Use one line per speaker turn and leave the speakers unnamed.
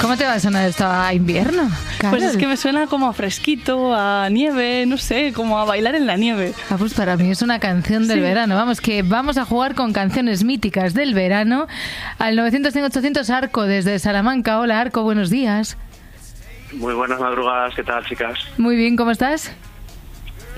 ¿Cómo te va a sonar esto a invierno, Carol?
Pues es que me suena como a fresquito, a nieve, no sé, como a bailar en la nieve.
Ah, pues para mí es una canción del verano. Vamos, que vamos a jugar con canciones míticas del verano. Al 900-800 Arco desde Salamanca. Hola Arco, buenos días.
Muy buenas madrugadas, ¿qué tal, chicas?
Muy bien, ¿cómo estás?